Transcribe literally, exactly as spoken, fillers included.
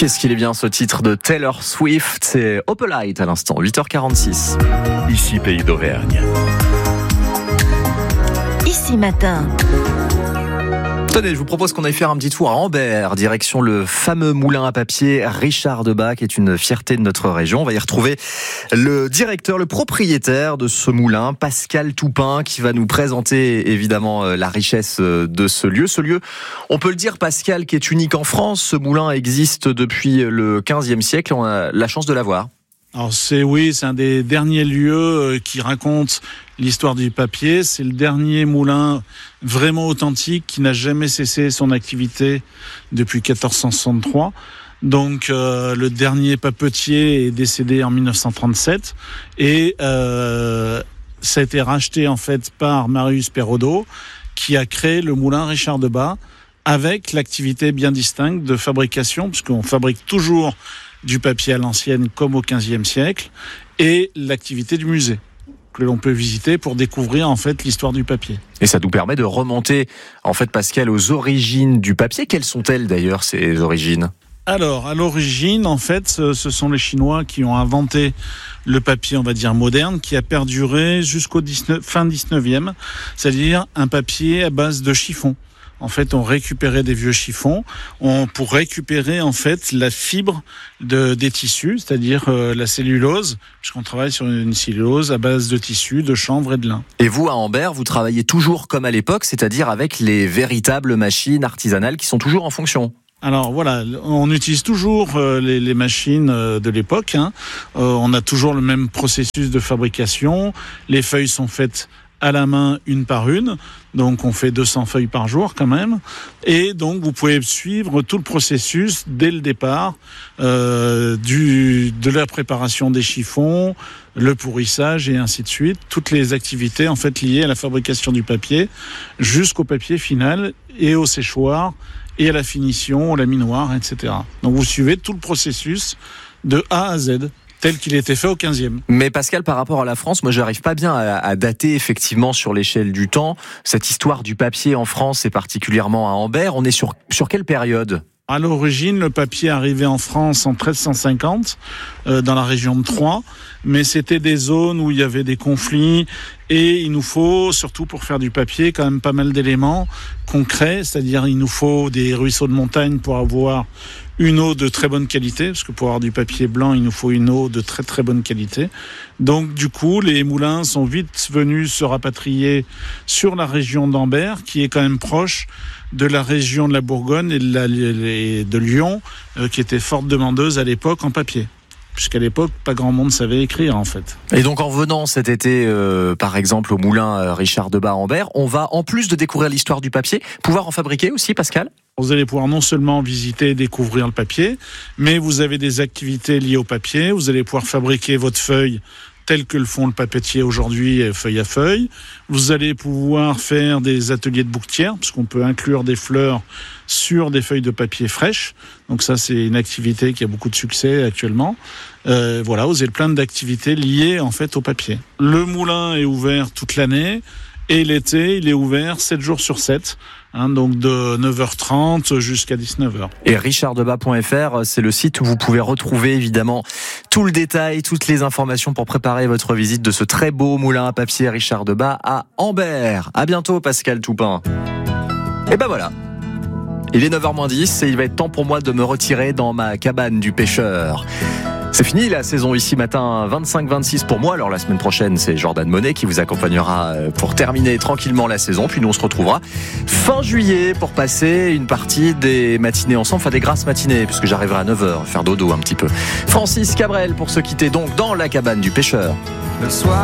Qu'est-ce qu'il est bien ce titre de Taylor Swift, c'est Opalite à l'instant, huit heures quarante-six. Ici Pays d'Auvergne. Ici Matin. Tenez, je vous propose qu'on aille faire un petit tour à Ambert, direction le fameux moulin à papier Richard Debat, qui est une fierté de notre région. On va y retrouver le directeur, le propriétaire de ce moulin, Pascal Toupin, qui va nous présenter évidemment la richesse de ce lieu. Ce lieu, on peut le dire, Pascal, qui est unique en France. Ce moulin existe depuis le quinzième siècle. On a la chance de l'avoir. Alors c'est oui, c'est un des derniers lieux qui raconte l'histoire du papier. C'est le dernier moulin vraiment authentique qui n'a jamais cessé son activité depuis quatorze cent soixante-trois. Donc euh, le dernier papetier est décédé en dix-neuf cent trente-sept et euh, ça a été racheté en fait par Marius Perraudot qui a créé le moulin Richard Debat avec l'activité bien distincte de fabrication, puisqu'on fabrique toujours du papier à l'ancienne comme au quinzième siècle, et l'activité du musée que l'on peut visiter pour découvrir en fait l'histoire du papier. Et ça nous permet de remonter en fait, Pascal, aux origines du papier. Quelles sont-elles d'ailleurs, ces origines ? Alors, à l'origine, en fait, ce sont les Chinois qui ont inventé le papier, on va dire, moderne, qui a perduré jusqu'au dix-neuf, fin dix-neuvième, c'est-à-dire un papier à base de chiffon. En fait, on récupérait des vieux chiffons on, pour récupérer en fait la fibre de, des tissus, c'est-à-dire euh, la cellulose, puisqu'on travaille sur une cellulose à base de tissus, de chanvre et de lin. Et vous, à Ambert, vous travaillez toujours comme à l'époque, c'est-à-dire avec les véritables machines artisanales qui sont toujours en fonction ? Alors voilà, on utilise toujours euh, les, les machines euh, de l'époque. Hein. Euh, on a toujours le même processus de fabrication. Les feuilles sont faites à la main, une par une. Donc, on fait deux cents feuilles par jour quand même. Et donc, vous pouvez suivre tout le processus dès le départ, euh, du, de la préparation des chiffons, le pourrissage et ainsi de suite. Toutes les activités, en fait, liées à la fabrication du papier jusqu'au papier final et au séchoir et à la finition, au laminoir, et cetera. Donc, vous suivez tout le processus de A à Z. Tel qu'il était fait au quinzième. Mais Pascal, par rapport à la France, moi, j'arrive pas bien à, à dater effectivement sur l'échelle du temps cette histoire du papier en France et particulièrement à Ambert. On est sur sur quelle période ? À l'origine, le papier arrivait en France en treize cent cinquante, euh, dans la région de Troyes, mais c'était des zones où il y avait des conflits et il nous faut, surtout pour faire du papier, quand même pas mal d'éléments concrets, c'est-à-dire il nous faut des ruisseaux de montagne pour avoir une eau de très bonne qualité, parce que pour avoir du papier blanc, il nous faut une eau de très très bonne qualité. Donc du coup, les moulins sont vite venus se rapatrier sur la région d'Ambert, qui est quand même proche de la région de la Bourgogne et de, la, et de Lyon, euh, qui était forte demandeuse à l'époque en papier. Puisqu'à l'époque, pas grand monde savait écrire, en fait. Et donc, en venant cet été, euh, par exemple, au moulin euh, Richard Debat à Ambert, on va, en plus de découvrir l'histoire du papier, pouvoir en fabriquer aussi, Pascal ? Vous allez pouvoir non seulement visiter et découvrir le papier, mais vous avez des activités liées au papier. Vous allez pouvoir fabriquer votre feuille telle que le font le papetier aujourd'hui, feuille à feuille. Vous allez pouvoir faire des ateliers de bouquetière, puisqu'on peut inclure des fleurs sur des feuilles de papier fraîches. Donc ça, c'est une activité qui a beaucoup de succès actuellement. Euh, voilà, vous avez plein d'activités liées en fait au papier. Le moulin est ouvert toute l'année. Et l'été, il est ouvert sept jours sur sept, hein, donc de neuf heures trente jusqu'à dix-neuf heures. Et richard debat point f r, c'est le site où vous pouvez retrouver évidemment tout le détail, toutes les informations pour préparer votre visite de ce très beau moulin à papier Richard Debat à Ambert. À bientôt, Pascal Toupin. Et ben voilà. Il est neuf heures moins dix et il va être temps pour moi de me retirer dans ma cabane du pêcheur. C'est fini la saison Ici Matin vingt-cinq vingt-six pour moi. Alors la semaine prochaine, c'est Jordan Monet qui vous accompagnera pour terminer tranquillement la saison. Puis nous, on se retrouvera fin juillet pour passer une partie des matinées ensemble, enfin des grasses matinées, puisque j'arriverai à neuf heures, faire dodo un petit peu. Francis Cabrel pour se quitter donc dans la cabane du pêcheur. Le soir.